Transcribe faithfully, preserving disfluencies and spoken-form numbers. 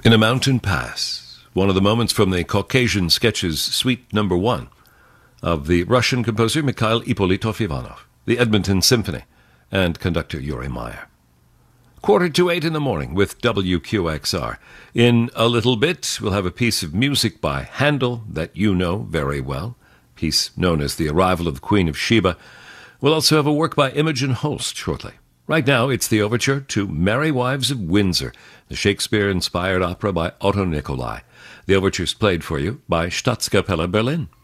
In a Mountain Pass, one of the moments from the Caucasian Sketches Suite Number One of the Russian composer Mikhail Ippolitov Ivanov, the Edmonton Symphony, and conductor Yuri Meyer. Quarter to eight in the morning with W Q X R. In a little bit, we'll have a piece of music by Handel that you know very well, a piece known as The Arrival of the Queen of Sheba. We'll also have a work by Imogen Holst shortly. Right now, it's the overture to Merry Wives of Windsor, the Shakespeare-inspired opera by Otto Nicolai. The overture's played for you by Staatskapelle Berlin.